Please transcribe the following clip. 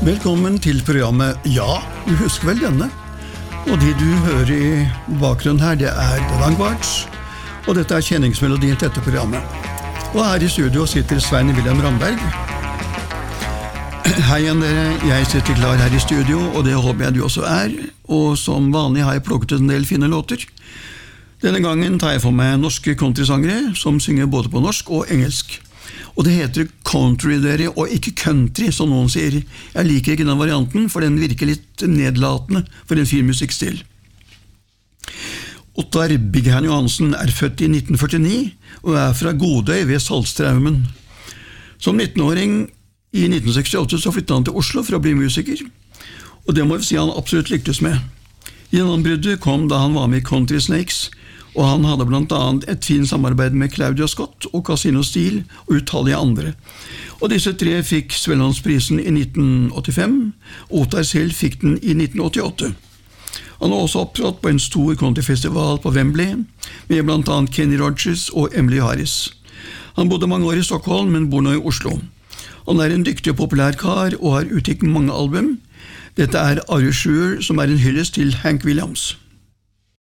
Velkommen til programmet Ja, du husker vel denne? Og det du hører i bakgrunnen her, det The Vanguards, og dette kjenningsmelodien til dette programmet. Og her i studio sitter Svein Wilhelm Ramberg. Hei igjen dere, jeg sitter klar her i studio, og det håper jeg du også og som vanlig har jeg plukket en del fine låter. Denne gangen tar jeg for meg norske countrysangere, som synger både på norsk og engelsk. Og det heter country dere, og ikke country, som noen sier. Jeg liker ikke den varianten, for den virker litt nedlatende for en fin musikkstil. Ottar Bighan Johansen født i 1949, og fra Godøy ved Saltstraumen. Som 19-åring i 1968 så flyttet han til Oslo for å bli musiker, og det må vi si han absolutt lyktes med. Gjennombruddet kom da han var med i Country Snakes, og han hadde blant annet et fint samarbeid med Claudia Scott og Casino Steel og utallige andre. Og disse tre fikk Svellandsprisen i 1985, og Ottar selv fikk den i 1988. Han har også opptrådt på en stor countryfestival på Wembley, med blant annet Kenny Rogers og Emily Harris. Han bodde mange år i Stockholm, men bor nå i Oslo. Han en dyktig og populær kar, og har utgitt mange album. Dette Are You Sure, som en hyllest til Hank Williams.